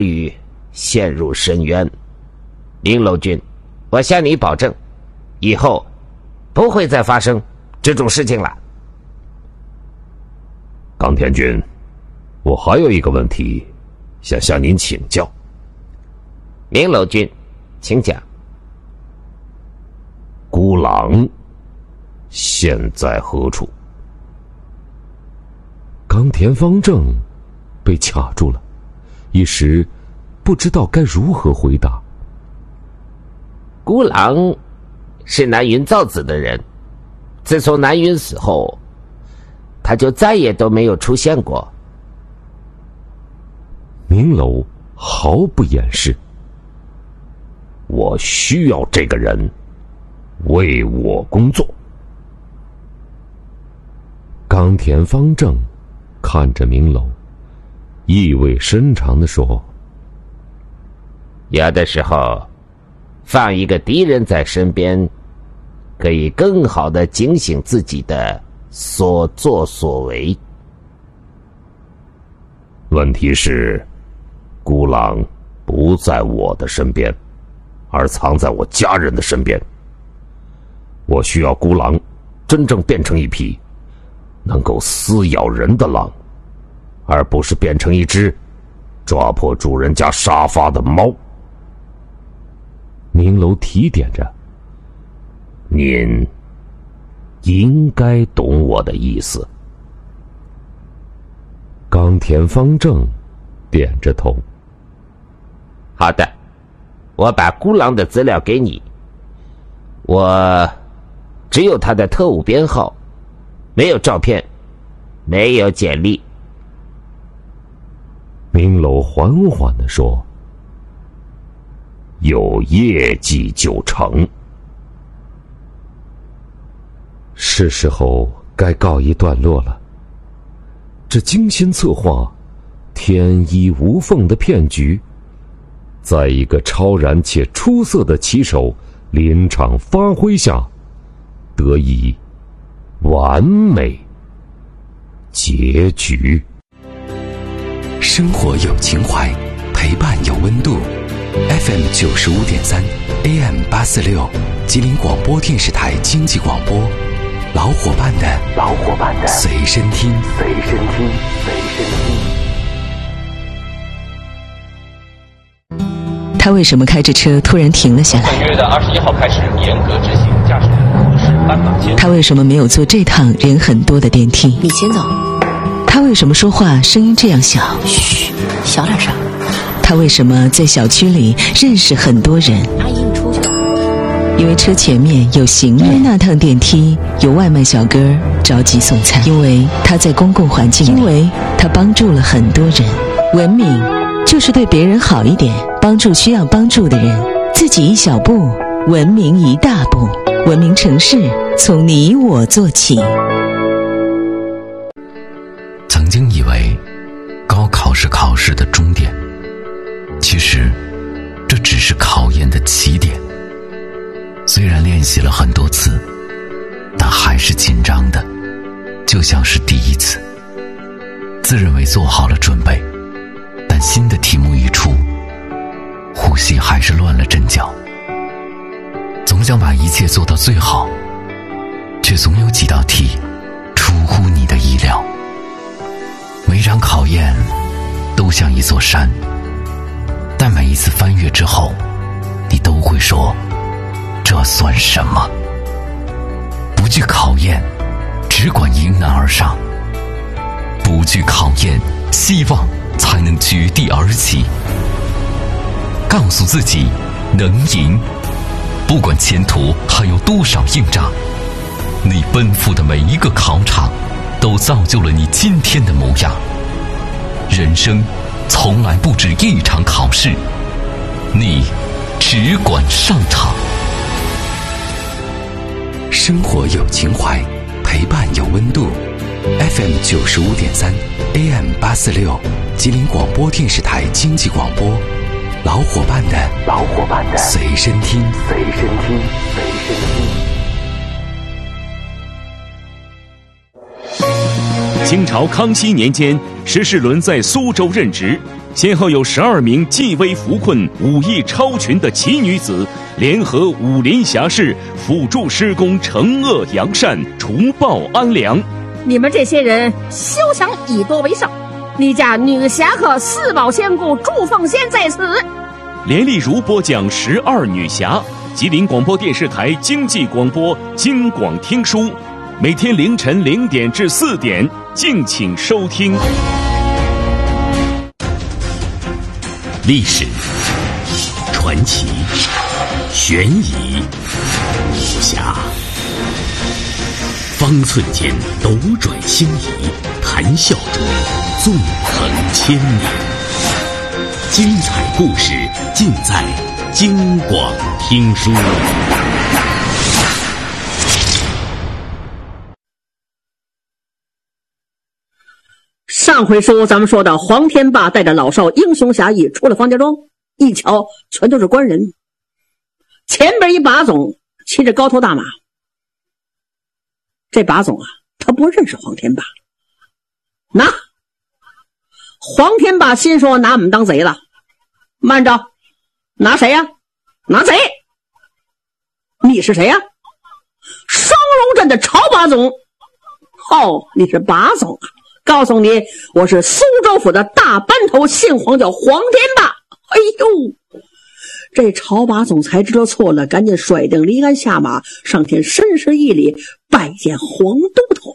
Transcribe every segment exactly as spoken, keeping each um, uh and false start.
于陷入深渊。林楼君，我向你保证，以后不会再发生这种事情了。 冈田君，我还有一个问题想向您请教。 林楼君，请讲。 孤狼现在何处？ 冈田方正被卡住了，一时不知道该如何回答。 孤狼是南云造子的人，自从南云死后，他就再也都没有出现过。 明楼毫不掩饰， 我需要这个人为我工作。 冈田方正看着明楼，意味深长地说： 有的时候放一个敌人在身边，可以更好地警醒自己的所作所为。 问题是孤狼不在我的身边，而藏在我家人的身边。我需要孤狼真正变成一匹能够撕咬人的狼，而不是变成一只抓破主人家沙发的猫。 明楼提点着： 您应该懂我的意思。 冈田方正点着头。 好的，我把孤狼的资料给你。我只有他的特务编号，没有照片，没有简历。 明楼缓缓地说： 有业绩就成。 是时候该告一段落了。这精心策划、天衣无缝的骗局，在一个超然且出色的棋手临场发挥下，得以完美结局。 生活有情怀，陪伴有温度。F M 九十五点三 A M 八四六，吉林广播电视台经济广播，老伙伴的老伙伴的随身听，随身听，随身听。他为什么开着车突然停了下来？ 本月的二十一号开始严格执行驾驶人核实斑马线。 他为什么没有坐这趟人很多的电梯？ 你先走。 他为什么说话声音这样小？ 嘘，小点声。 他为什么在小区里认识很多人？ 阿姨，你出去了。 因为车前面有行人，因为那趟电梯有外卖小哥着急送餐，因为他在公共环境里，因为他帮助了很多人。文明就是对别人好一点，帮助需要帮助的人，自己一小步，文明一大步。文明城市从你我做起。 曾经以为高考是考试的终点，其实这只是考验的起点。虽然练习了很多次，但还是紧张的，就像是第一次。自认为做好了准备，但新的题目一出，呼吸还是乱了阵脚。总想把一切做到最好，却总有几道题出乎你的意料。每场考验都像一座山，但每一次翻越之后，你都会说，这算什么？不惧考验，只管迎难而上。不惧考验，希望才能绝地而起。告诉自己能赢，不管前途还有多少硬仗，你奔赴的每一个考场都造就了你今天的模样。人生从来不止一场考试，你只管上场。生活有情怀，陪伴有温度。F M 九十五点三 A M 八四六，吉林广播电视台经济广播，老伙伴的老伙伴的随身听，随身听，随身听。清朝康熙年间，石世伦在苏州任职， 先后有十二名济危扶困、武艺超群的奇女子，联合武林侠士辅助施工，惩恶扬善，除暴安良。 你们这些人休想以多为少！你家女侠客四宝仙姑祝凤仙在此。 连丽如播讲十二女侠，吉林广播电视台经济广播京广听书，每天凌晨零点至四点，敬请收听。 历史、传奇、悬疑、武侠，方寸间斗转星移，谈笑中纵横千年。精彩故事尽在京广听书。 上回书咱们说到，黄天霸带着老少英雄侠义出了方家庄，一瞧全都是官人，前边一把总骑着高头大马。这把总啊，他不认识黄天霸。那黄天霸心说，拿我们当贼了。慢着，拿谁呀？拿贼！你是谁呀？双龙镇的曹把总。哦，你是把总啊。告诉你，我是苏州府的大班头，姓黄，叫黄天霸。哎呦，这曹把总才知道错了，赶紧甩定离鞍下马，上前深施一礼，拜见黄都头。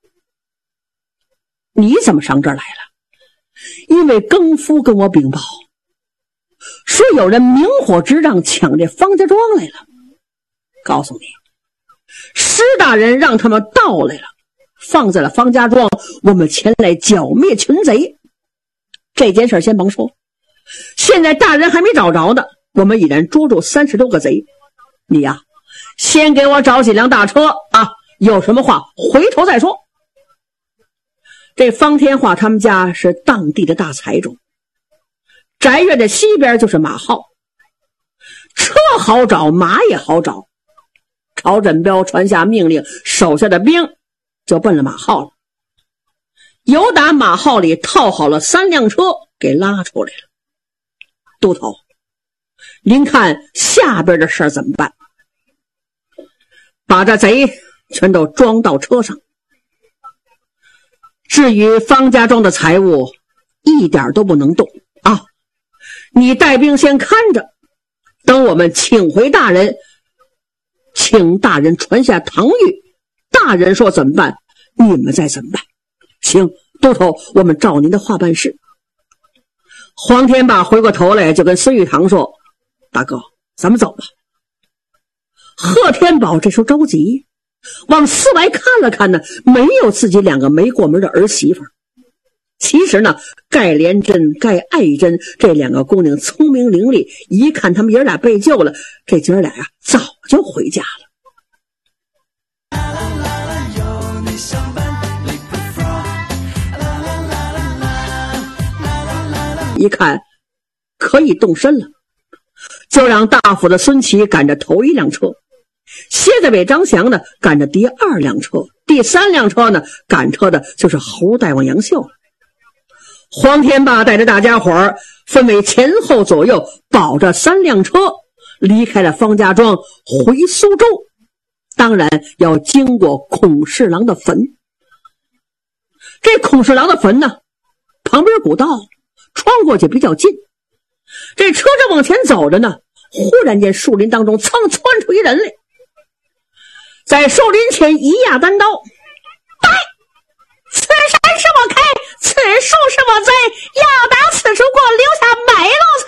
你怎么上这儿来了？因为更夫跟我禀报，说有人明火执仗抢这方家庄来了。告诉你，施大人让他们到来了，放在了方家庄，我们前来剿灭群贼。这件事先甭说，现在大人还没找着呢，我们已然捉住三十多个贼。你呀，先给我找几辆大车啊，有什么话回头再说。这方天化他们家是当地的大财主，宅院的西边就是马号，车好找，马也好找。曹振彪传下命令，手下的兵就奔了马号了。有打马号里套好了三辆车，给拉出来了。都头，您看下边的事儿怎么办？把这贼全都装到车上。至于方家庄的财物，一点都不能动啊！你带兵先看着，等我们请回大人，请大人传下唐谕，大人说怎么办，你们再怎么办。行，都头，我们照您的话办事。黄天霸回过头来就跟孙玉堂说：大哥，咱们走吧。贺天宝这时候着急，往四围看了看呢，没有自己两个没过门的儿媳妇。其实呢，盖连珍、盖爱珍这两个姑娘聪明伶俐，一看他们爷俩被救了，这姐俩呀早就回家了。一看可以动身了，就让大府的孙琦赶着头一辆车，蝎子尾张翔呢赶着第二辆车，第三辆车呢赶车的就是猴大王杨秀。黄天霸带着大家伙儿分为前后左右，保着三辆车离开了方家庄，回苏州。当然要经过孔侍郎的坟。这孔侍郎的坟呢，旁边古道，穿过去比较近。这车正往前走着呢，忽然间树林当中噌窜出一人来，在树林前一压单刀，拜，此山是我开，此树是我栽，要打此处过，留下买路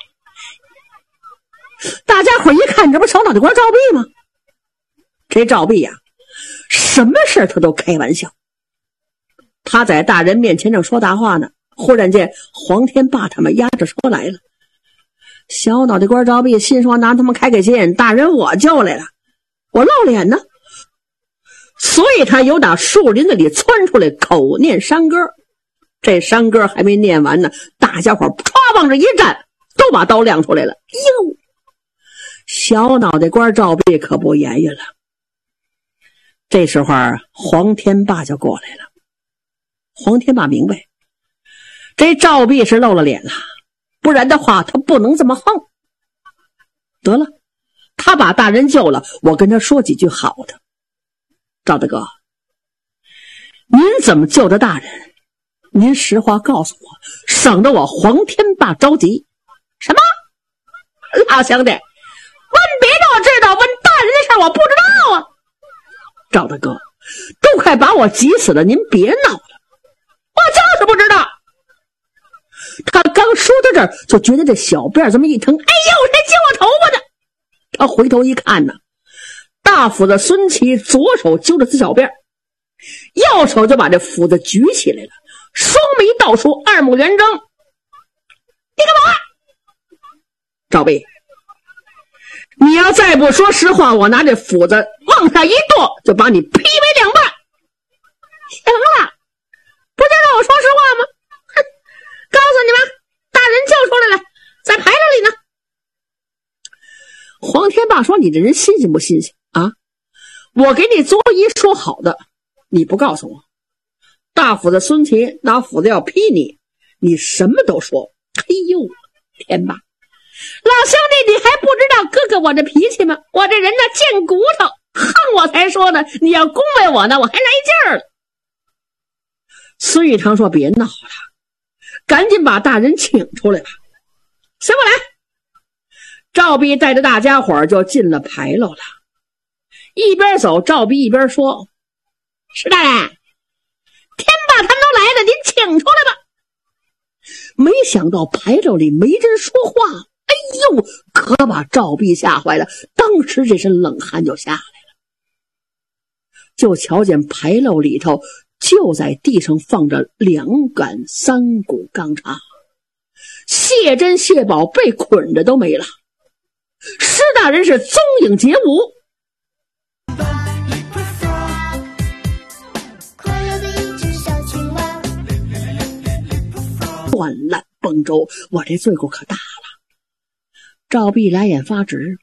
财。大家伙一看，这不小脑袋瓜赵壁吗？这赵壁呀、啊，什么事他都开玩笑。他在大人面前正说大话呢，忽然间黄天霸他们押着车来了。小脑袋瓜赵壁心说，拿他们开开心，大人我救来了，我露脸呢。所以他由打树林子里窜出来，口念山歌。这山歌还没念完呢，大家伙唰往这一站，都把刀亮出来了。哟，小脑袋瓜赵壁可不言语了。这时候黄天霸就过来了。黄天霸明白， 这赵弼是露了脸了，不然的话他不能这么横。得了，他把大人救了，我跟他说几句好的。赵大哥，您怎么救的大人？您实话告诉我，省得我黄天霸着急。什么？老兄弟，问别的我知道，问大人的事我不知道啊。赵大哥，都快把我急死了，您别闹了，我就是不知道。他刚说到这儿，就觉得这小辫这么一疼，哎呦，谁揪我头发呢？他回头一看呢，大斧子孙琦左手揪着这小辫，右手就把这斧子举起来了，双眉倒竖，二目圆睁。你干嘛？赵弼，你要再不说实话，我拿这斧子往下一剁，就把你劈为两半。行了，不就让我说实话吗？哼，告诉你们，大人救出来了，在牌楼里呢。黄天霸说：“你这人新鲜不新鲜啊？我给你作揖说好的，你不告诉我。大斧子孙琦拿斧子要劈你，你什么都说。哎呦，天霸！老兄弟，你还不知道哥哥我这脾气吗？我这人呢贱骨头，恨我才说呢。你要恭维我呢，我还来劲儿了。”孙玉堂说：“别闹了，赶紧把大人请出来吧。”随我来。赵弼带着大家伙就进了牌楼了。一边走，赵弼一边说：“石大人，天霸他们都来了，您请出来吧。”没想到牌楼里没人说话。哎呦，可把赵弼吓坏了，当时这身冷汗就下来了。就瞧见牌楼里头就在地上放着两杆三股钢叉，谢珍谢宝被捆着都没了。施大人是踪影皆无。乱烂崩舟，我这罪过可大了。赵弼来眼发直：“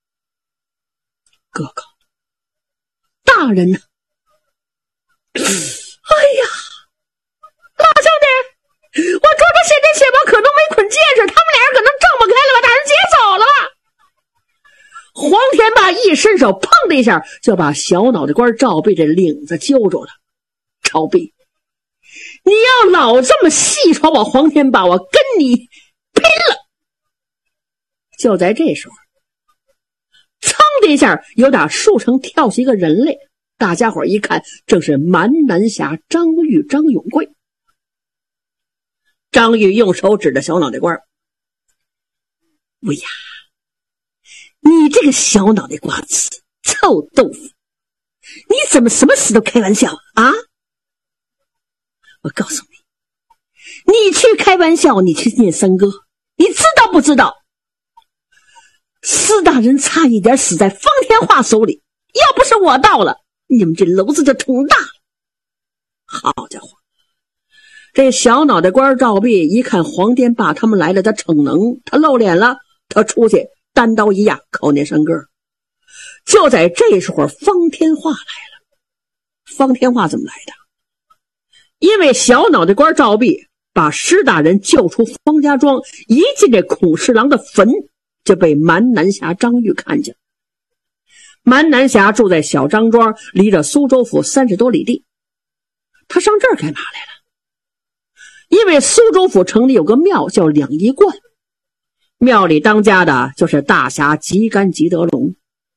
哥哥，大人呢？”哎呀，老兄弟，我捉着谢珍谢宝可能没捆结实，他们俩人可能挣不开了，把大人劫走了吧。黄天霸一伸手，砰的一下就把小脑袋瓜赵弼这领子揪住了。赵弼，你要老这么戏耍我黄天霸，我跟你拼了！就在这时候，噌的一下，由打树上跳起一个人来。大家伙一看，正是蛮南侠张玉、张永贵。张玉用手指着小脑袋瓜：“哎呀，你这个小脑袋瓜子，臭豆腐，你怎么什么事都开玩笑啊？我告诉你，你去开玩笑，你去念三哥，你知道不知道？施大人差一点死在方天画手里，要不是我到了，你们这篓子就捅大了。好家伙，这小脑袋瓜赵弼一看黄天霸他们来了，他逞能，他露脸了，他出去单刀一压，口念山歌。就在这时候，方天画来了。方天画怎么来的？因为小脑袋瓜赵弼把施大人救出方家庄，一进这孔侍郎的坟，就被蛮南侠张玉看见。蛮南侠住在小张庄，离着苏州府三十多里地。他上这儿干嘛来了？因为苏州府城里有个庙叫两仪观，庙里当家的就是大侠吉甘吉德龙。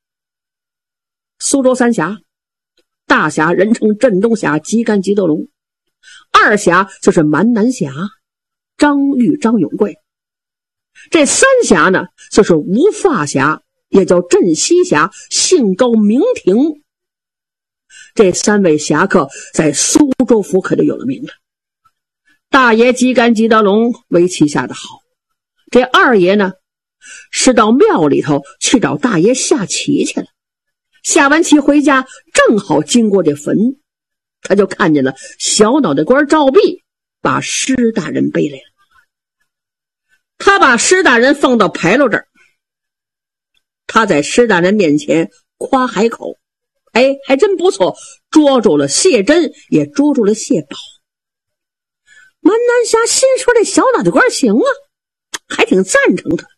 苏州三侠，大侠人称镇东侠吉甘吉德龙，二侠就是蛮南侠张玉、张永贵，这三侠呢就是无发侠，也叫镇西侠，姓高名庭。这三位侠客在苏州府可就有了名了。大爷吉甘吉德龙为旗下的好，这二爷呢是到庙里头去找大爷下棋去了。下完棋回家，正好经过这坟，他就看见了小脑袋瓜赵弼把施大人背来了。他把施大人放到牌楼这儿，他在施大人面前夸海口，哎，还真不错，捉住了谢珍，也捉住了谢宝。 满南侠心说这小脑袋瓜行啊，还挺赞成他。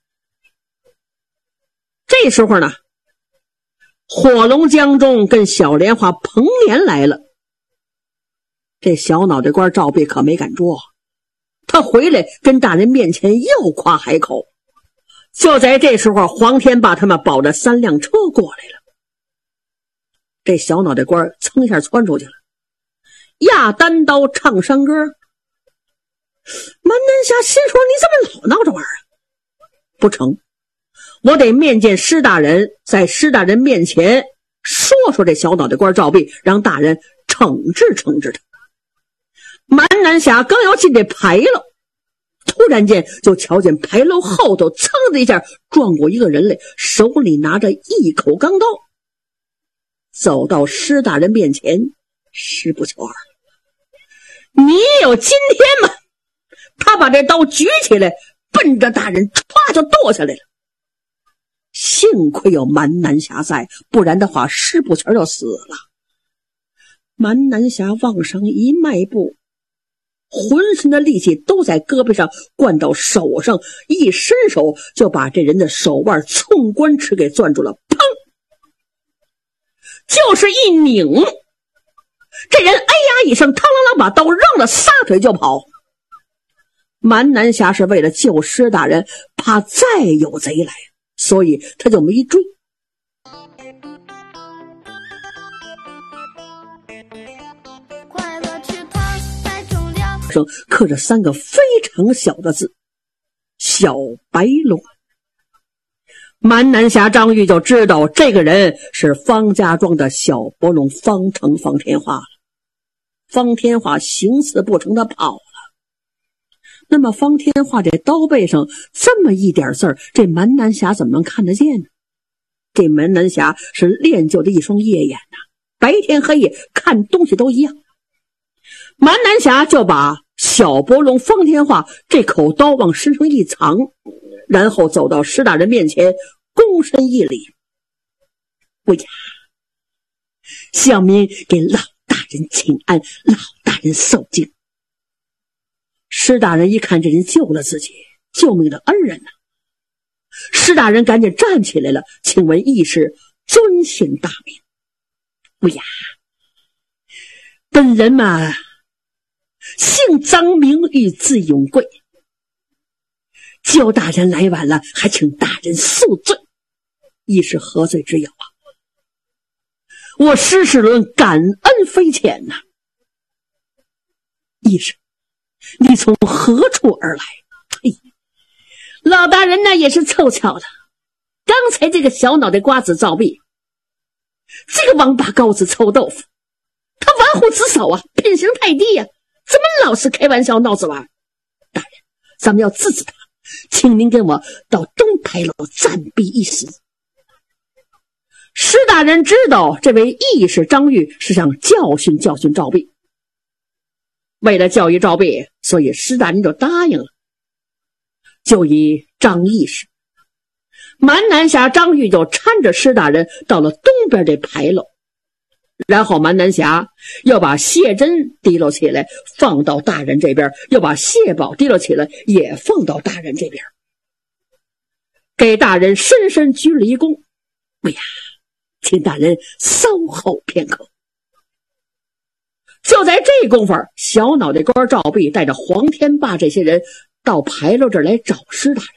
这时候呢，火龙江中跟小莲花彭莲来了。这小脑袋瓜赵壁可没敢捉，他回来跟大人面前又夸海口。就在这时候，黄天霸他们保着三辆车过来了。这小脑袋瓜噌一下窜出去了，压单刀唱山歌。满南侠心说，你怎么老闹这玩意儿？不成，我得面见施大人，在施大人面前说说这小脑袋瓜赵壁，让大人惩治惩治他。满南侠刚要进这牌楼，突然间就瞧见牌楼后头噌的一下撞过一个人来，手里拿着一口钢刀，走到施大人面前。施不求二，你有今天吗？他把这刀举起来，奔着大人歘就剁下来了。幸亏有满南侠在，不然的话施不全就死了。满南侠往上一迈步，浑身的力气都在胳膊上灌到手上，一伸手就把这人的手腕寸关尺给攥住了。砰！就是一拧，这人哎呀一声，嘡啷啷把刀扔了，撒腿就跑。满南侠是为了救施大人，怕再有贼来，所以他就没追。上刻着三个非常小的字，小白龙。满南侠张玉就知道这个人是方家庄的小伯龙方成方天化了。方天化行刺不成，他跑了。那么方天化这刀背上这么一点字儿，这满南侠怎么能看得见呢？这满南侠是练就的一双夜眼呐、啊，白天黑夜看东西都一样。满南侠就把小伯龙方天化这口刀往身上一藏，然后走到施大人面前，躬身一礼：“不呀，小民给老大人请安，老大人受敬。”施大人一看这人救了自己，救命的恩人呐、啊！施大人赶紧站起来了，请问义士尊姓大名？不呀，本人嘛，姓张，名誉，字永贵。救大人来晚了，还请大人恕罪。义士何罪之有啊？我施世伦感恩非浅呐、啊！义士，你从何处而来？嘿，老大人呢也是凑巧的，刚才这个小脑袋瓜子造弊，这个王八羔子臭豆腐，他玩忽职守啊，品行太低呀、啊，怎么老是开玩笑闹着玩？大人，咱们要制止他，请您跟我到东牌楼暂避一时。施大人知道这位义士张玉是想教训教训赵壁，为了教育赵壁，所以施大人就答应了，就以张义士。满南侠张玉就搀着施大人到了东边这牌楼，然后满南侠又把谢珍提溜起来放到大人这边，又把谢宝提溜起来也放到大人这边，给大人深深鞠了一躬。哎呀，请大人稍后片刻。就在这功夫，小脑袋瓜赵壁带着黄天霸这些人到牌楼这儿来找施大人，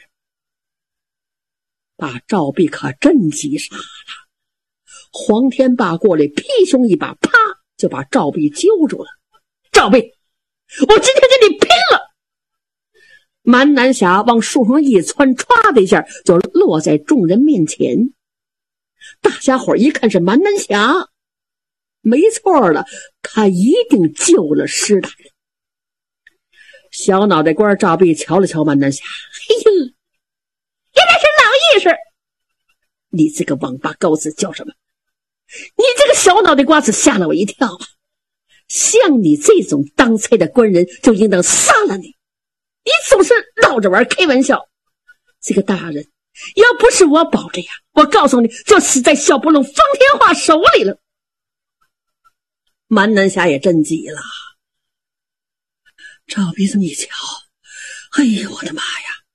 把赵壁可真急傻了。黄天霸过来，劈胸一把，啪就把赵壁揪住了。赵壁，我今天跟你拼了！满南侠往树上一窜，歘的一下就落在众人面前。大家伙一看是满南侠，没错了，他一定救了施大人。小脑袋瓜赵壁瞧了瞧满南侠，嘿呦，原来是老义士！你这个王八羔子叫什么？你这个小脑袋瓜子吓了我一跳啊！像你这种当差的官人就应当杀了你，你总是闹着玩开玩笑。这个大人要不是我保着呀，我告诉你就死在小不隆方天化手里了。满南侠也真急了， 照鼻子一瞧，哎呦我的妈呀！